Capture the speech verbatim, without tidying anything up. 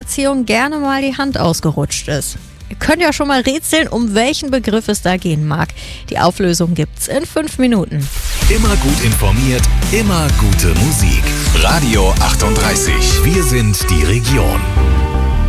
Beziehung gerne mal die Hand ausgerutscht ist. Ihr könnt ja schon mal rätseln, um welchen Begriff es da gehen mag. Die Auflösung gibt's in fünf Minuten. Immer gut informiert, immer gute Musik. Radio achtunddreißig. Wir sind die Region.